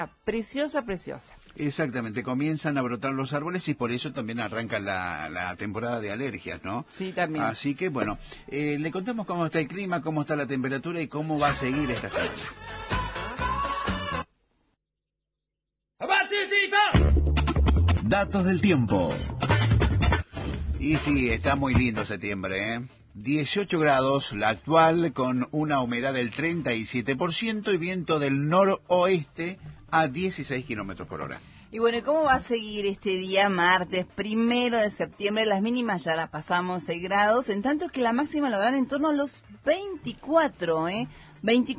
Preciosa, preciosa. Exactamente, comienzan a brotar los árboles y por eso también arranca la temporada de alergias, ¿no? Sí, también. Así que, bueno, le contamos cómo está el clima, cómo está la temperatura y cómo va a seguir esta semana. Datos del tiempo. Y sí, está muy lindo septiembre, ¿eh? 18 grados, la actual, con una humedad del 37% y viento del noroeste a 16 kilómetros por hora. Y bueno, ¿y cómo va a seguir este día martes 1 de septiembre? Las mínimas ya las pasamos 6 grados, en tanto que la máxima lo darán en torno a los 24, 24